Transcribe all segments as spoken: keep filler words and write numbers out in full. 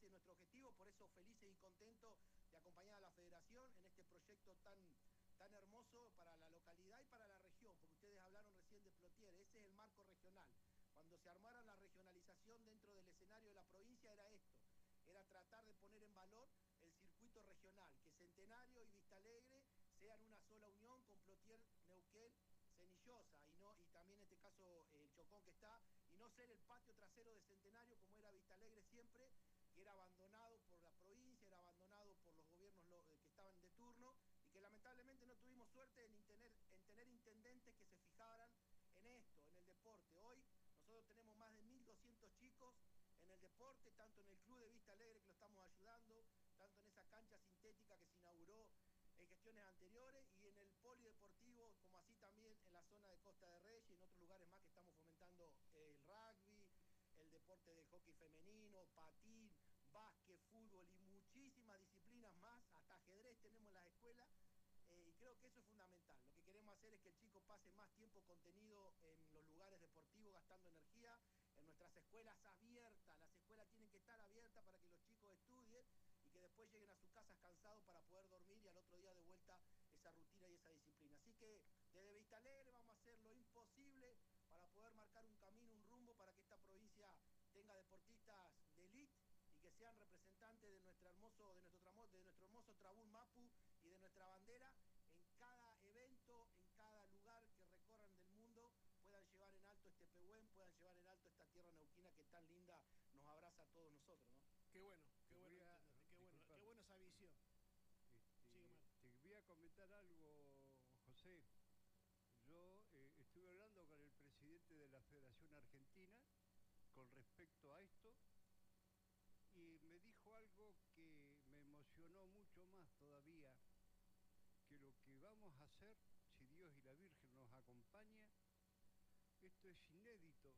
es nuestro objetivo, por eso felices y contentos de acompañar a la Federación en este proyecto tan, tan hermoso para la localidad y para la región, porque ustedes hablaron recién de Plotier, ese es el marco regional. Cuando se armara la regionalización dentro del escenario de la provincia era esto, era tratar de poner en valor el circuito regional, que Centenario y Vista Alegre sean una sola unión con Plotier, Neuquén, Cenillosa, y no y también en este caso el Chocón que está, y no ser el patio trasero de Centenario como era Vista Alegre siempre, que era abandonado por la provincia, era abandonado por los gobiernos que estaban de turno, y que lamentablemente no tuvimos suerte en tener, en tener intendentes que se fijaran en esto, en el deporte. Hoy nosotros tenemos más de mil doscientos chicos en el deporte, tanto en el Club de Vista Alegre, que lo estamos ayudando, tanto en esa cancha sintética que se inauguró en gestiones anteriores, y en el polideportivo, como así también en la zona de Costa de Reyes y en otros lugares más que estamos fomentando el rugby, el deporte de hockey femenino, patín, básquet, fútbol y muchísimas disciplinas más, hasta ajedrez tenemos en las escuelas. Eh, y creo que eso es fundamental. Lo que queremos hacer es que el chico pase más tiempo contenido en los lugares deportivos, gastando energía, en nuestras escuelas abiertas. Las escuelas tienen que estar abiertas para que los chicos estudien y que después lleguen a sus casas cansados para poder dormir y al otro día de vuelta esa rutina y esa disciplina. Así que desde Vista Alegre vamos a hacer lo imposible para poder marcar un camino, un rumbo para que esta provincia tenga deportistas de élite y que sean representantes de nuestro hermoso, de nuestro, de nuestro hermoso Trabún Mapu y de nuestra bandera en cada evento, en cada lugar que recorran del mundo, puedan llevar en alto este Pehuen, puedan llevar en alto esta tierra neuquina que tan linda nos abraza a todos nosotros, ¿no? Qué bueno, qué Te bueno, a, qué bueno, qué buena esa visión. Este, Sigue mal. Te voy a comentar algo, José. Yo eh, estuve hablando con el presidente de la Federación Argentina con respecto a esto y me dijo algo que me emocionó mucho más todavía, que lo que vamos a hacer, si Dios y la Virgen nos acompaña, esto es inédito,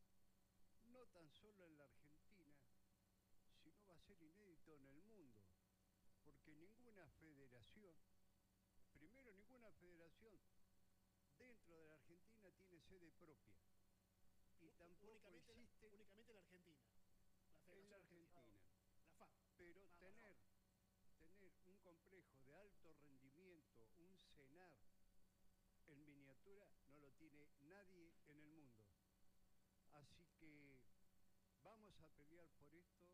no tan solo en la Argentina, sino va a ser inédito en el mundo, porque ninguna federación, primero ninguna federación dentro de la Argentina tiene sede propia y tampoco únicamente existe la, únicamente en la Argentina, la en la Federación Argentina. Argentina. La F A B. Pero Nada, tener, la tener un complejo de alto rendimiento, un CENAR en miniatura, no lo tiene nadie en el mundo. Así que vamos a pelear por esto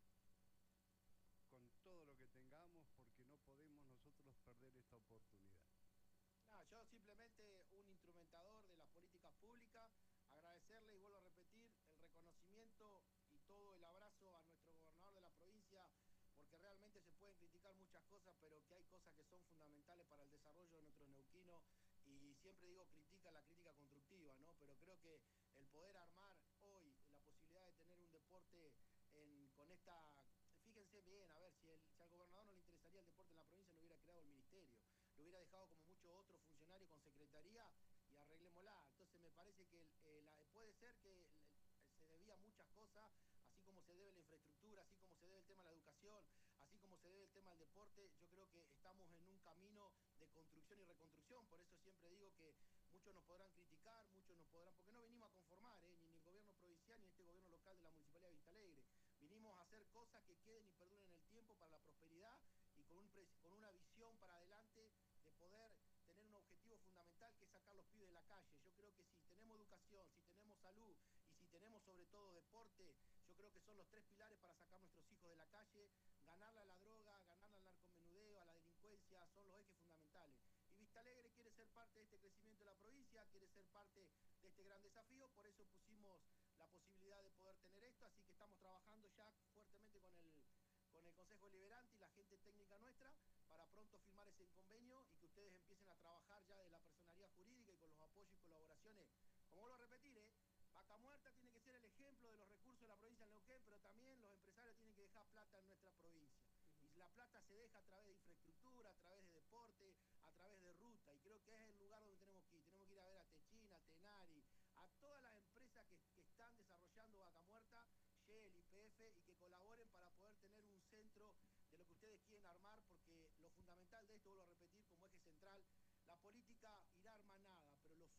con todo lo que tengamos, porque no podemos nosotros perder esta oportunidad. No, yo simplemente un instrumentador de las políticas públicas, agradecerle y vuelvo a repetir el reconocimiento y todo el abrazo a nuestro gobernador de la provincia, porque realmente se pueden criticar muchas cosas, pero que hay cosas que son fundamentales para el desarrollo de nuestros neuquinos, y siempre digo critica la crítica constructiva, ¿no? Pero creo que el poder armar hoy la posibilidad de tener un deporte en, con esta... Fíjense bien, a ver, si, el, si al gobernador no le interesaría el deporte en la provincia, no hubiera creado el ministerio, lo hubiera dejado como muchos otros funcionarios con secretaría y arreglémosla. Entonces me parece que eh, la, puede ser que se debía muchas cosas, así como se debe la infraestructura, así como se debe el tema de la educación, así como se debe el tema del deporte. Yo creo que estamos en un camino de construcción y reconstrucción, por eso siempre digo que muchos nos podrán criticar, muchos nos podrán, porque no vinimos a conformar, eh, ni en el gobierno provincial ni en este gobierno local de la Municipalidad de Vista Alegre. Vinimos a hacer cosas que queden y perduren en el tiempo para la prosperidad y con, un, con una visión para adelante de poder tener un objetivo fundamental, que es sacar los pibes de la calle. Yo creo que si tenemos educación, si tenemos salud y si tenemos sobre todo deporte, yo creo que son los tres pilares para sacar a nuestros hijos de la calle. Ganarle a la droga, ganarle al narcomenudeo, a la delincuencia, son los ejes fundamentales. Y Vista Alegre quiere ser parte de este crecimiento de la provincia, quiere ser parte de este gran desafío, por eso pusimos la posibilidad de poder tener esto, así que estamos trabajando ya fuertemente con el, con el Consejo Deliberante y la gente técnica nuestra para pronto firmar ese convenio y que ustedes empiecen a trabajar ya de la personalidad jurídica y con los apoyos y colaboraciones. Como vuelvo a repetir, ¿eh? Vaca Muerta tiene que ser el ejemplo de los recursos de la provincia de Neuquén, pero también los empresarios tienen que dejar plata en nuestra provincia. Y la plata se deja a través de infraestructura, a través de deporte, a través de ruta. Y creo que es el lugar donde tenemos que ir. Tenemos que ir a ver a Techina, a Tenari, a todas las empresas que, que están desarrollando Vaca Muerta, Shell, Y P F, y que colaboren para poder tener un centro de lo que ustedes quieren armar, porque lo fundamental de esto, vuelvo a repetir, como eje central, la política y